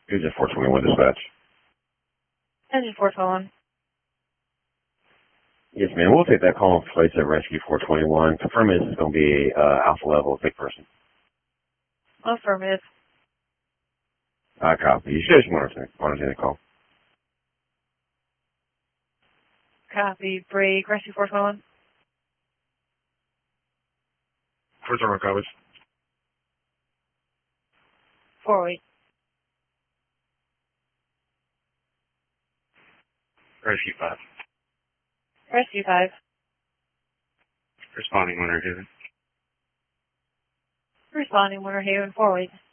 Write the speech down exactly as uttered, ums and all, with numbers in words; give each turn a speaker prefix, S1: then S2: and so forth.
S1: Engine four twenty-one dispatch.
S2: Engine four twenty-one.
S1: Yes, ma'am. We'll take that call in place at Rescue four twenty-one. Confirm this is going to be uh, Alpha Level, big person.
S2: Affirmative.
S1: I copy. You should just monitor, monitor the call.
S2: Copy. Break. Rescue four twenty-one.
S1: four twenty-one coverage.
S2: four eight.
S1: Rescue five.
S2: Rescue five.
S1: Responding Winter Haven.
S2: Responding Winter Haven four eight.